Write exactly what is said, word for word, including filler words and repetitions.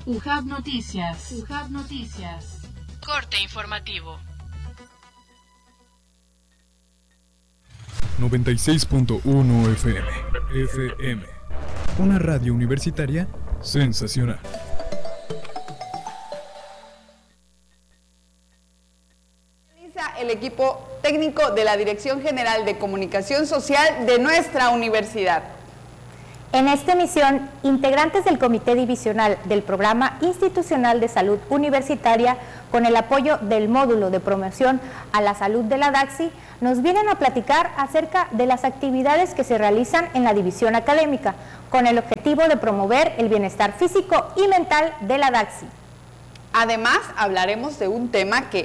U J A B Noticias. U J A B Noticias. Corte informativo. noventa y seis punto uno F M. F M. Una radio universitaria sensacional. El equipo técnico de la Dirección General de Comunicación Social de nuestra universidad. En esta emisión, integrantes del Comité Divisional del Programa Institucional de Salud Universitaria, con el apoyo del Módulo de Promoción a la Salud de la DAXI, nos vienen a platicar acerca de las actividades que se realizan en la división académica, con el objetivo de promover el bienestar físico y mental de la DAXI. Además, hablaremos de un tema que